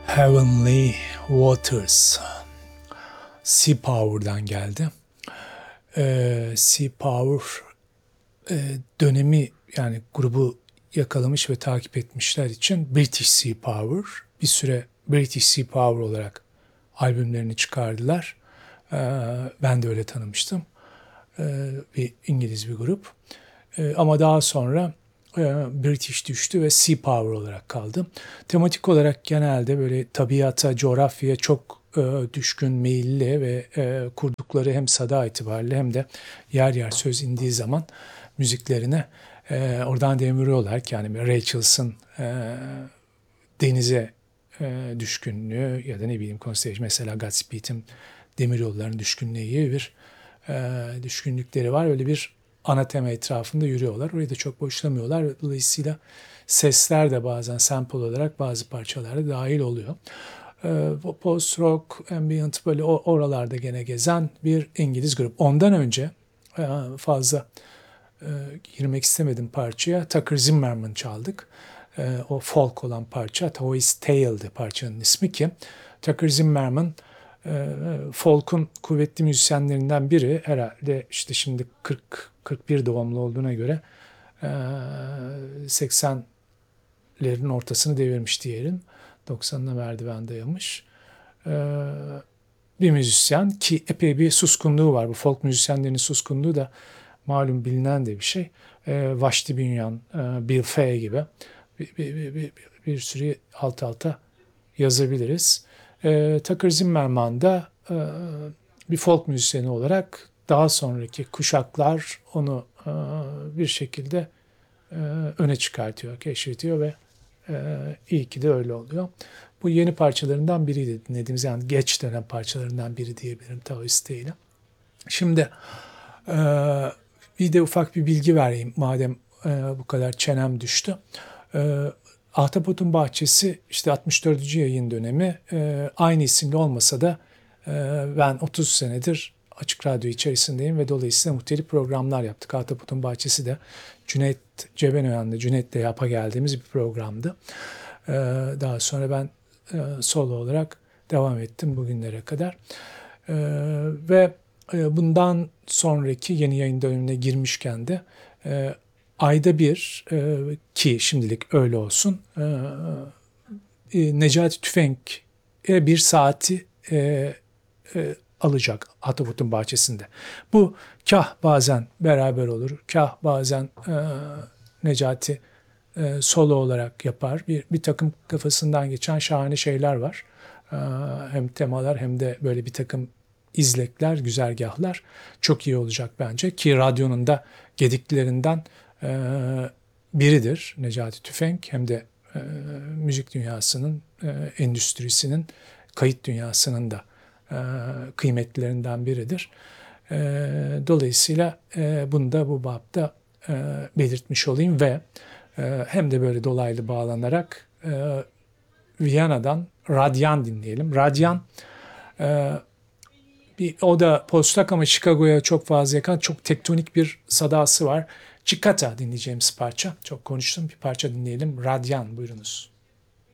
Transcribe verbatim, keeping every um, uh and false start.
Heavenly Waters, Sea Power'dan geldi. Ee, Sea Power e, dönemi, yani grubu yakalamış ve takip etmişler için British Sea Power, bir süre British Sea Power olarak albümlerini çıkardılar. Ee, ben de öyle tanımıştım. Ee, bir İngiliz bir grup. Ee, ama daha sonra e, British düştü ve Sea Power olarak kaldı. Tematik olarak genelde böyle tabiata, coğrafyaya çok e, düşkün, meyilli ve e, kurdukları hem sada itibariyle hem de yer yer söz indiği zaman müziklerine e, oradan deviriyorlar. Yani Rachel's'ın e, denize e, düşkünlüğü ya da ne bileyim Constellation, mesela Godspeed'in demiryollarının düşkünlüğü gibi bir e, düşkünlükleri var. Öyle bir ana tema etrafında yürüyorlar. Orayı da çok boşlamıyorlar. Dolayısıyla sesler de bazen sample olarak bazı parçalarda dahil oluyor. E, post rock, ambient, böyle oralarda gene gezen bir İngiliz grup. Ondan önce e, fazla e, girmek istemedim parçaya. Tucker Zimmerman çaldık. E, o folk olan parça, Toys Tale'di parçanın ismi ki. Tucker Zimmerman e, folk'un kuvvetli müzisyenlerinden biri. Herhalde işte şimdi kırk kırk bir doğumlu olduğuna göre e, seksenlerin ortasını devirmiş diyelim. doksanına merdiven dayamış. E, bir müzisyen ki epey bir suskunluğu var. Bu folk müzisyenlerinin suskunluğu da malum bilinen de bir şey. E, Vashti Bunyan, e, Bill Fay gibi bir, bir, bir, bir, bir sürü alt alta yazabiliriz. E, Tucker Zimmerman da e, bir folk müzisyeni olarak daha sonraki kuşaklar onu e, bir şekilde e, öne çıkartıyor, keşfediyor ve e, iyi ki de öyle oluyor. Bu yeni parçalarından biriydi dinlediğimiz, yani geç dönem parçalarından biri diyebilirim Taoist ile. Şimdi e, bir de ufak bir bilgi vereyim madem e, bu kadar çenem düştü. E, Ahtapot'un Bahçesi işte altmış dördüncü yayın dönemi, e, aynı isimli olmasa da e, ben otuz senedir Açık Radyo içerisindeyim ve dolayısıyla muhtelif programlar yaptık. Ahtapot'un Bahçesi de Cüneyt Cebenoyan'la, Cüneyt'le yapa geldiğimiz bir programdı. E, daha sonra ben e, solo olarak devam ettim bugünlere kadar. E, ve e, bundan sonraki yeni yayın dönemine girmişken de e, ayda bir, e, ki şimdilik öyle olsun, e, e, Necati Tüfek'e bir saati e, e, alacak Ahtapot'un Bahçesi'nde. Bu kah bazen beraber olur, kah bazen e, Necati e, solo olarak yapar. Bir, bir takım kafasından geçen şahane şeyler var. E, hem temalar hem de böyle bir takım izlekler, güzergahlar çok iyi olacak bence. Ki radyonun da gediklerinden e, biridir Necati Tüfek. Hem de e, müzik dünyasının, e, endüstrisinin, kayıt dünyasının da e, kıymetlilerinden biridir. E, dolayısıyla e, bunu da bu bapta e, belirtmiş olayım ve e, hem de böyle dolaylı bağlanarak e, Viyana'dan Radyan dinleyelim. Radyan e, bir, o da post-rock ama Chicago'ya çok fazla yakın, çok tektonik bir sadası var. Cicata dinleyeceğimiz parça. Çok konuştum, bir parça dinleyelim. Radyan, buyurunuz.